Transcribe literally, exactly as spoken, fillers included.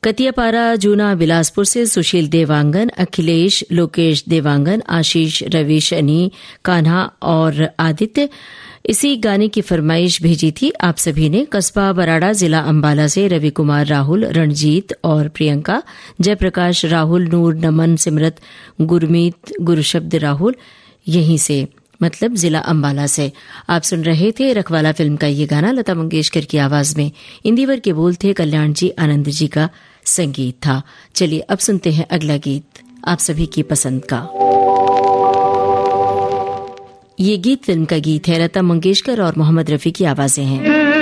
कतियापारा जूना बिलासपुर से सुशील देवांगन, अखिलेश, लोकेश देवांगन, आशीष, रवि, शनि, कान्हा और आदित्य इसी गाने की फरमाइश भेजी थी आप सभी ने। कस्बा बराड़ा, जिला अंबाला से रवि कुमार, राहुल, रणजीत और प्रियंका, जयप्रकाश, राहुल, नूर, नमन, सिमरत, गुरमीत, गुरुशब्द, राहुल, यहीं से मतलब जिला अंबाला से। आप सुन रहे थे रखवाला फिल्म का ये गाना, लता मंगेशकर की आवाज में। इंदिवर के बोल थे कल्याण जी आनंद जी का संगीत था। चलिए अब सुनते हैं अगला गीत आप सभी की पसंद का। ये गीत फिल्म का गीत है, लता मंगेशकर और मोहम्मद रफी की आवाजें हैं।